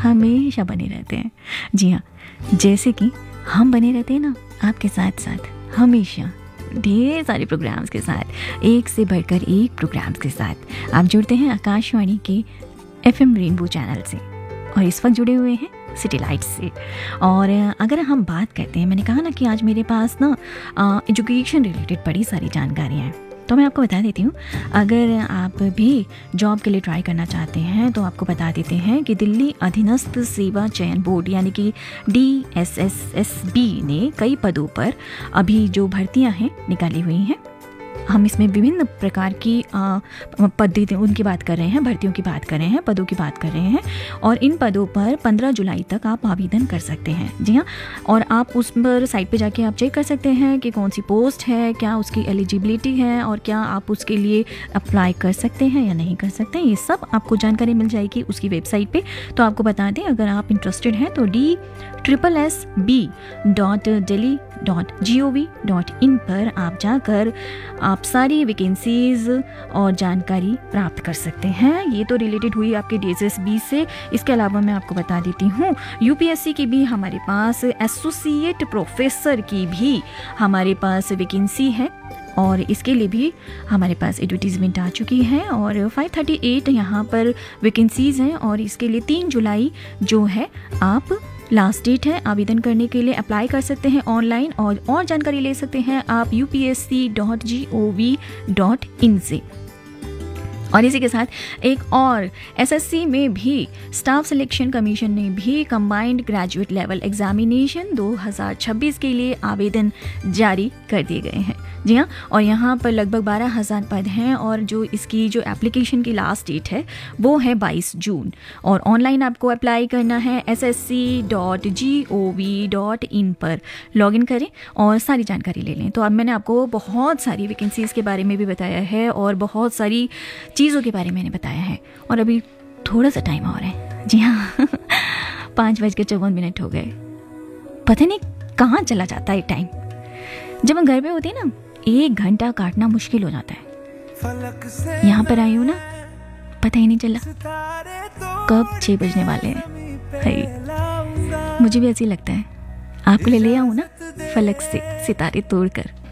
हमेशा बने रहते हैं। जी हाँ, जैसे कि हम बने रहते हैं ना आपके साथ साथ हमेशा ढेर सारे प्रोग्राम्स के साथ, एक से बढ़कर एक प्रोग्राम्स के साथ आप जुड़ते हैं आकाशवाणी के FM रेनबो चैनल से और इस वक्त जुड़े हुए हैं सिटी लाइट्स से। और अगर हम बात करते हैं, मैंने कहा ना कि आज मेरे पास ना एजुकेशन रिलेटेड बड़ी सारी जानकारियाँ हैं, तो मैं आपको बता देती हूँ। अगर आप भी जॉब के लिए ट्राई करना चाहते हैं तो आपको बता देते हैं कि दिल्ली अधीनस्थ सेवा चयन बोर्ड यानी कि DSSSB ने कई पदों पर अभी जो भर्तियां हैं निकाली हुई हैं। हम इसमें विभिन्न प्रकार की पद्धति उनकी बात कर रहे हैं, भर्तियों की बात कर रहे हैं, पदों की बात कर रहे हैं। और इन पदों पर 15 जुलाई तक आप आवेदन कर सकते हैं। जी हाँ, और आप उस पर साइट पे जाके आप चेक कर सकते हैं कि कौन सी पोस्ट है, क्या उसकी एलिजिबिलिटी है और क्या आप उसके लिए अप्लाई कर सकते हैं या नहीं कर सकते हैं। ये सब आपको जानकारी मिल जाएगी उसकी वेबसाइट पे। तो आपको बता दें, अगर आप इंटरेस्टेड हैं तो DSSSB.delhi.gov.in पर आप जाकर आप सारी वैकेंसीज और जानकारी प्राप्त कर सकते हैं। ये तो रिलेटेड हुई आपके DSSB से। इसके अलावा मैं आपको बता देती हूँ UPSC की भी हमारे पास एसोसिएट प्रोफेसर की भी हमारे पास वैकेंसी है और इसके लिए भी हमारे पास एडवर्टीजमेंट आ चुकी है और 538 यहाँ पर वैकेंसीज हैं और इसके लिए 3 जुलाई जो है आप लास्ट डेट है आवेदन करने के लिए। अप्लाई कर सकते हैं ऑनलाइन और जानकारी ले सकते हैं आप upsc.gov.in से। और इसी के साथ एक और SSC में भी स्टाफ सिलेक्शन कमीशन ने भी कंबाइंड ग्रेजुएट लेवल एग्जामिनेशन 2026 के लिए आवेदन जारी कर दिए गए हैं। जी हाँ, और यहाँ पर लगभग 12,000 पद हैं और जो इसकी जो एप्लीकेशन की लास्ट डेट है वो है 22 जून और ऑनलाइन आपको अप्लाई करना है ssc.gov.in पर लॉगिन करें और सारी जानकारी ले लें। तो अब मैंने आपको बहुत सारी वैकेंसीज़ के बारे में भी बताया है और बहुत सारी चीज़ों के बारे में मैंने बताया है और अभी थोड़ा सा टाइम और है। जी हाँ 5:54 हो गए। पता नहीं कहाँ चला जाता है टाइम। जब हम घर पे होते हैं ना 1 घंटा काटना मुश्किल हो जाता है। यहाँ पर आई हूँ ना, पता ही नहीं चला कब 6 बजने वाले हैं। मुझे भी ऐसे ही लगता है। आपके लिए ले आऊँ ना फलक से सितारे तोड़कर।